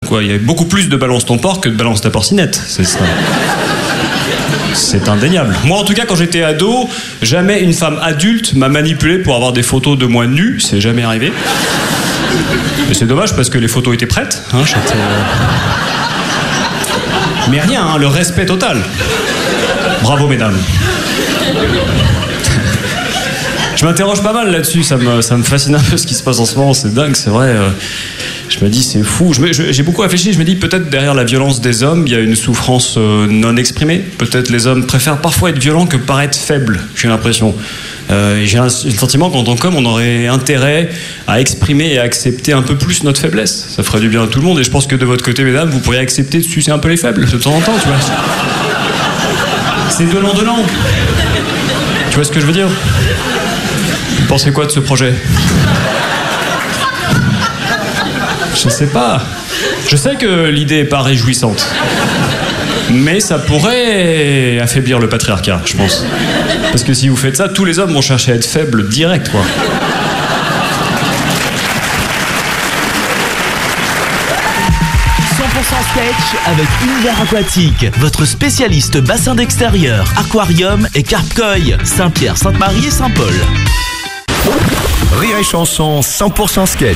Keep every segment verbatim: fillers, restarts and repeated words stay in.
quoi. Il y a beaucoup plus de balance ton porc que de balance ta porcinette. C'est ça. C'est indéniable. Moi, en tout cas, quand j'étais ado, jamais une femme adulte m'a manipulé pour avoir des photos de moi nu. C'est jamais arrivé. Mais c'est dommage parce que les photos étaient prêtes. Hein, j'étais... Mais rien, hein, le respect total. Bravo, mesdames. Je m'interroge pas mal là-dessus, ça me, ça me fascine un peu ce qui se passe en ce moment, c'est dingue, c'est vrai. Euh, je me dis, c'est fou. Je me, je, j'ai beaucoup réfléchi, je me dis, peut-être derrière la violence des hommes, il y a une souffrance euh, non exprimée. Peut-être les hommes préfèrent parfois être violents que paraître faibles, j'ai l'impression. Euh, j'ai un, le sentiment qu'en tant qu'homme, on aurait intérêt à exprimer et à accepter un peu plus notre faiblesse. Ça ferait du bien à tout le monde, et je pense que de votre côté, mesdames, vous pourriez accepter de sucer un peu les faibles, de temps en temps, tu vois. C'est donnant-donnant. Tu vois ce que je veux dire ? Vous pensez quoi de ce projet ? Je sais pas. Je sais que l'idée est pas réjouissante. Mais ça pourrait affaiblir le patriarcat, je pense. Parce que si vous faites ça, tous les hommes vont chercher à être faibles direct, quoi. cent pour cent sketch avec Univers Aquatique, votre spécialiste bassin d'extérieur, aquarium et carpe-koi, Saint-Pierre, Sainte-Marie et Saint-Paul. Rire et chanson cent pour cent sketch.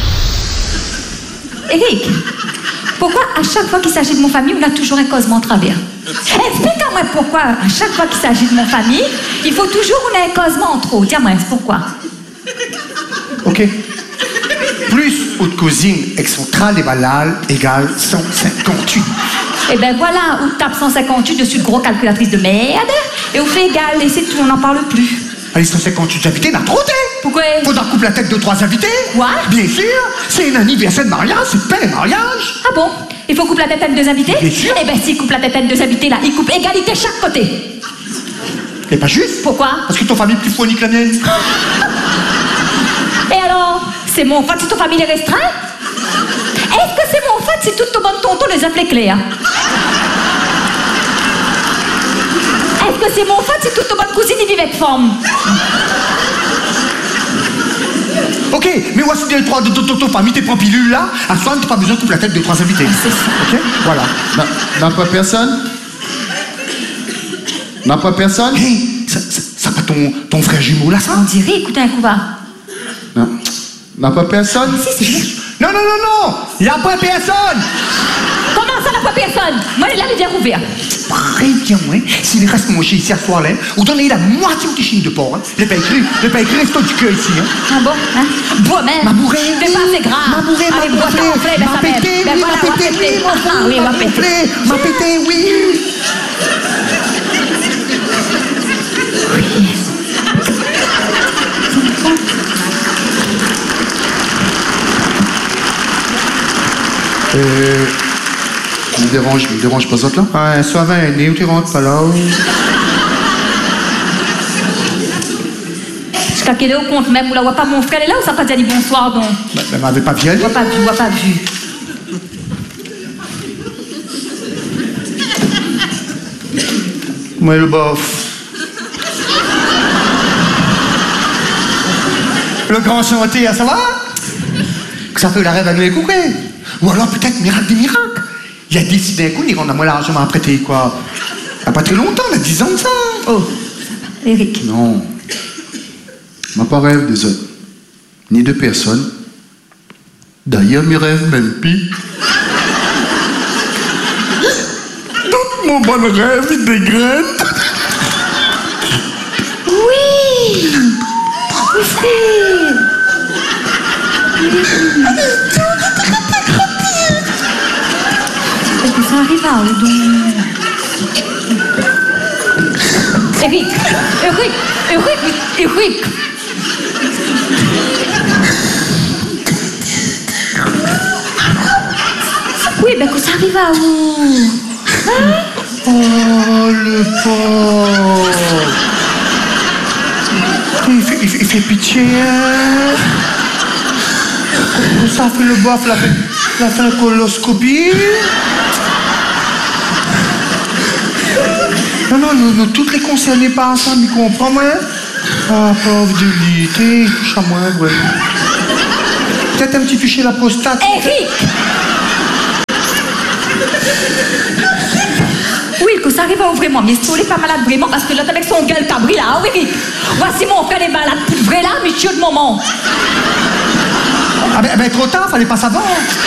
Eric, pourquoi à chaque fois qu'il s'agit de mon famille, on a toujours un causement de travers? Explique-moi pourquoi à chaque fois qu'il s'agit de mon famille, il faut toujours qu'on ait un causement en trop. Dis-moi, pourquoi? Ok. Plus haute cousine excentrale et banale égale cent cinquante-huit. Et ben voilà, on tape cent cinquante-huit dessus de gros calculatrice de merde, et on fait égal, et c'est tout, on n'en parle plus. Allez, cent cinquante-huit invités, n'a trop. Pourquoi? Faudra couper la tête de trois invités. Quoi? Bien sûr, c'est un anniversaire de mariage, c'est pas un mariage. Ah bon? Il faut couper la tête à deux invités? Bien sûr. Eh ben s'il coupe la tête à deux invités là, il coupe égalité chaque côté. C'est pas juste. Pourquoi? Parce que ton famille est plus fournie que la mienne. Et alors? C'est mon fait si ton famille est restreinte? Est-ce que c'est mon fait si tout ton bon tonton les appelait Claire? Est-ce que c'est mon fait si toute ton bonne cousine y vivait avec forme? Ok, mais voici les trois de ton famille, tes prends pilule là, à soir, t'as pas besoin de couper la tête de trois invités. C'est ça. Ok, voilà. N'a pas personne? N'a pas personne? Hé, ça, ça, ça pas ton, ton frère jumeau là, ça? On dirait, écoutez un coup va. Non. N'a pas personne? Si, c'est vrai. Non, non, non, non, y a pas personne. Comment ça n'a pas personne? Moi, il avait bien ouvert. Très bien, ouais. S'il reste manger ici à soir là, vous donnez la moitié au chine de porc. Hein. Je l'ai pas écrit, je l'ai pas écrit, resto du cœur ici. Hein. Ah bon? Hein? Bois même. Ma bourrée, T'es pas assez gras. Ma bourrée, Allez, ma bois ta gonflée, ben ma ça m'aide. pété, Ben oui, voilà, ma on va pété, péter. oui, mon Ah fou, oui, on va ma péter. pété, ma pété, oui. Euh... Je me dérange, je me dérange pas autres là? Ouais, soit vingt années, où tu rentres pas là. Jusqu'à quelle heure on compte même? Ou là, voit pas mon frère est là ou ça pas déjà dit bonsoir donc? Bah, elle m'avait pas vu aller. Vois pas vu, vois pas vu. Moi, le bof. Le grand chantier, ça va? Que ça fait la rêve à nous écouter. Ou alors peut-être miracle des miracles. Il a décidé d'un coup, on a moins largement à prêter, quoi. Il n'y a pas très longtemps, on a dix ans de ça. Oh, Eric. Non. M'a pas rêve des autres. Ni de personne. D'ailleurs, mes rêves même pis. Tout mon bon rêve, il dégraine. Oui! Oui, frère! Est-ce que ça arrive à où donc? Eric! Eric! Eric! Eric! Oui, ben que ça arrive à où? Hein? Oh, le pauvre. Il fait, il fait, il fait pitié, hein. Ça fait le bof, il a fait, il a fait la coloscopie. Non, non, nous, nous toutes les concernées par ça, mais comprends, moi. Ah, pauvre de lui, t'es touche à moi, ouais. Peut-être un petit fichier la prostate. Eric! arrive à ouvrir mon bistrot, il est pas malade vraiment parce que l'autre avec son gueule cabri là, ah oui, Rick. Voici mon frère est malade pour vrai là, monsieur de moment. Ah ben, ben trop tard, fallait pas savoir.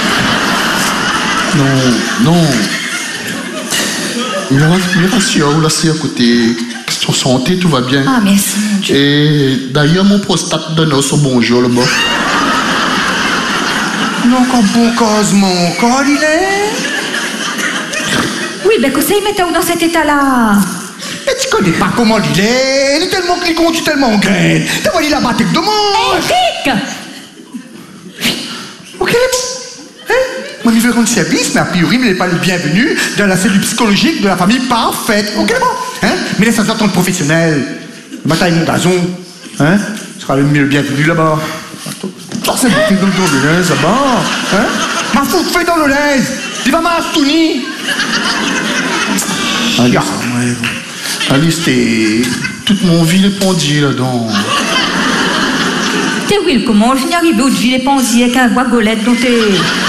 Non, non. Mira, Mira, si là, c'est à côté. Question santé, tout va bien. Ah, merci, mon Dieu. Et d'ailleurs, mon prostate donne au bonjour là-bas. Non, quand beau Cosmo, quand il est. Oui, ben que ça, il mettait où dans cet état-là? Mais tu connais pas comment il est. Il est tellement clicon, tu es tellement graine. T'as voulu la battre de monde. Eric! Ok, bon. Hein? Mon niveau de service, mais a priori, il n'est pas le bienvenu dans la cellule psychologique de la famille parfaite. Ok, bon. Hein? Mais laisse ça ton professionnel. Le matin, mon gazon. Hein? Tu seras le mieux bienvenu là-bas. Ça, c'est bouffé dans le lait, là-bas. Hein? Ma foutre fait dans le lait. Il va m'astouni. Alice, ouais. Alice, t'es... toute mon vie répondue là-dedans. T'es Will, comment on finit arrivé au de ville et pensier avec un bois golette dont t'es...